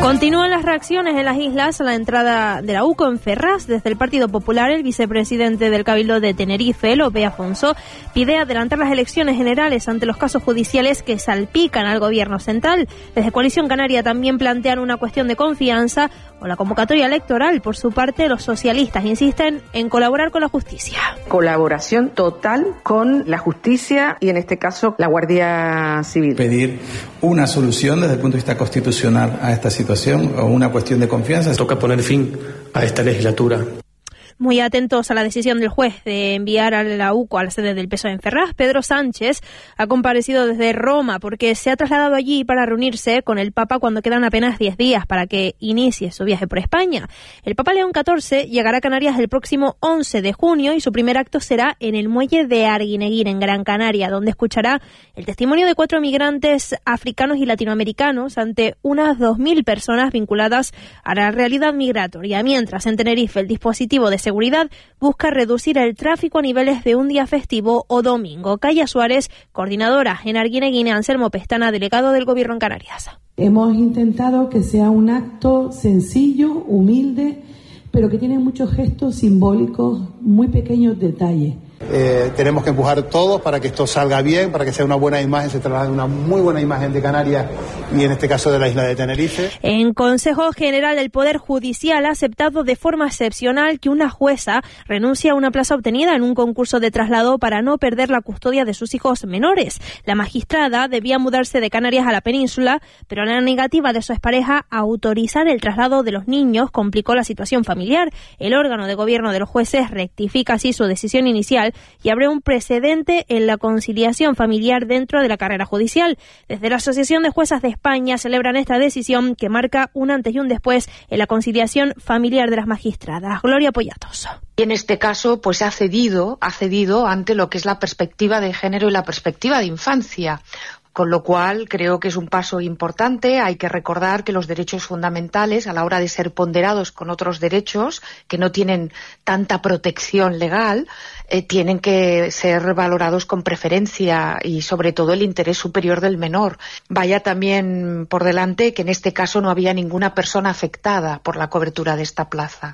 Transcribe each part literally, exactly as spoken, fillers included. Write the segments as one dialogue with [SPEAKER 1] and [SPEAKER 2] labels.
[SPEAKER 1] Continúan las reacciones en las islas a la entrada de la U C O en Ferraz. Desde el Partido Popular, el vicepresidente del Cabildo de Tenerife, Lope Afonso, pide adelantar las elecciones generales ante los casos judiciales que salpican al gobierno central. Desde Coalición Canaria también plantean una cuestión de confianza o la convocatoria electoral. Por su parte, los socialistas insisten en colaborar con la justicia.
[SPEAKER 2] Colaboración total con la justicia y, en este caso, la Guardia Civil.
[SPEAKER 3] Pedir una solución desde el punto de vista constitucional a esta situación o una cuestión de confianza.
[SPEAKER 4] Toca poner fin a esta legislatura.
[SPEAKER 1] Muy atentos a la decisión del juez de enviar a la U C O a la sede del P S O E en Ferraz. Pedro Sánchez ha comparecido desde Roma porque se ha trasladado allí para reunirse con el Papa cuando quedan apenas diez días para que inicie su viaje por España. El Papa León catorce llegará a Canarias el próximo once de junio y su primer acto será en el muelle de Arguineguín, en Gran Canaria, donde escuchará el testimonio de cuatro migrantes africanos y latinoamericanos ante unas dos mil personas vinculadas a la realidad migratoria. Mientras, en Tenerife, el dispositivo de seguridad busca reducir el tráfico a niveles de un día festivo o domingo. Calla Suárez, coordinadora en Arguineguín, Anselmo Pestana, delegado del Gobierno en Canarias.
[SPEAKER 5] Hemos intentado que sea un acto sencillo, humilde, pero que tiene muchos gestos simbólicos, muy pequeños detalles.
[SPEAKER 6] Eh, tenemos que empujar todos para que esto salga bien, para que sea una buena imagen, se traslade una muy buena imagen de Canarias y en este caso de la isla de Tenerife.
[SPEAKER 1] En Consejo General del Poder Judicial ha aceptado de forma excepcional que una jueza renuncie a una plaza obtenida en un concurso de traslado para no perder la custodia de sus hijos menores. La magistrada debía mudarse de Canarias a la península, pero la negativa de su expareja a autorizar el traslado de los niños complicó la situación familiar. El órgano de gobierno de los jueces rectifica así su decisión inicial y abre un precedente en la conciliación familiar dentro de la carrera judicial. Desde la Asociación de Juezas de España celebran esta decisión que marca un antes y un después en la conciliación familiar de las magistradas. Gloria Poyatos.
[SPEAKER 7] Y en este caso, pues ha cedido, ha cedido ante lo que es la perspectiva de género y la perspectiva de infancia. Con lo cual, creo que es un paso importante. Hay que recordar que los derechos fundamentales, a la hora de ser ponderados con otros derechos que no tienen tanta protección legal, eh, tienen que ser valorados con preferencia y, sobre todo, el interés superior del menor. Vaya también por delante que en este caso no había ninguna persona afectada por la cobertura de esta plaza.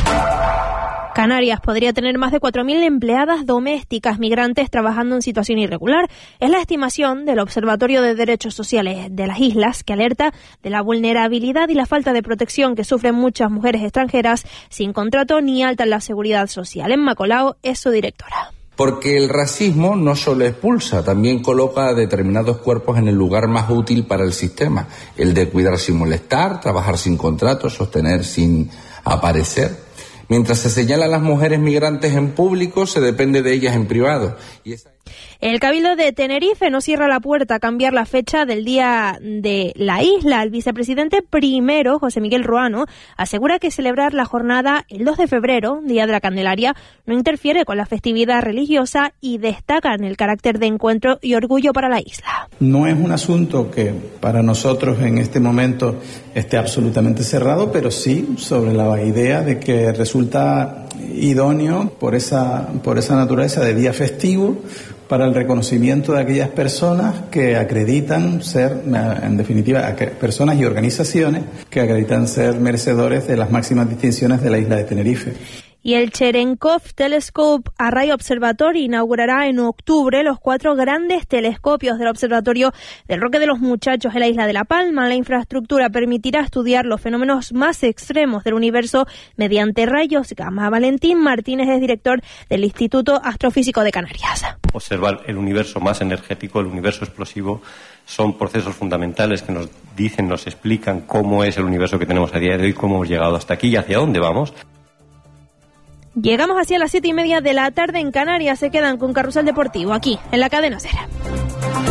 [SPEAKER 1] Canarias podría tener más de cuatro mil empleadas domésticas migrantes trabajando en situación irregular. Es la estimación del Observatorio de Derechos Sociales de las Islas, que alerta de la vulnerabilidad y la falta de protección que sufren muchas mujeres extranjeras sin contrato ni alta en la seguridad social. Emma Colau es su directora.
[SPEAKER 8] Porque el racismo no solo expulsa, también coloca a determinados cuerpos en el lugar más útil para el sistema, el de cuidar sin molestar, trabajar sin contrato, sostener sin aparecer. Mientras se señala a las mujeres migrantes en público, se depende de ellas en privado. Y esa...
[SPEAKER 1] El Cabildo de Tenerife no cierra la puerta a cambiar la fecha del Día de la Isla. El vicepresidente primero, José Miguel Ruano, asegura que celebrar la jornada el dos de febrero, Día de la Candelaria, no interfiere con la festividad religiosa y destacan el carácter de encuentro y orgullo para la isla.
[SPEAKER 3] No es un asunto que para nosotros en este momento esté absolutamente cerrado, pero sí sobre la idea de que resulta idóneo por esa, por esa naturaleza de día festivo para el reconocimiento de aquellas personas que acreditan ser, en definitiva, personas y organizaciones que acreditan ser merecedores de las máximas distinciones de la isla de Tenerife.
[SPEAKER 1] Y el Cherenkov Telescope Array Observatory inaugurará en octubre los cuatro grandes telescopios del Observatorio del Roque de los Muchachos en la isla de La Palma. La infraestructura permitirá estudiar los fenómenos más extremos del universo mediante rayos gamma. Valentín Martínez es director del Instituto Astrofísico de Canarias.
[SPEAKER 9] Observar el universo más energético, el universo explosivo, son procesos fundamentales que nos dicen, nos explican cómo es el universo que tenemos a día de hoy, cómo hemos llegado hasta aquí y hacia dónde vamos.
[SPEAKER 1] Llegamos hacia las siete y media de la tarde en Canarias. Se quedan con Carrusel Deportivo aquí en la Cadena SER.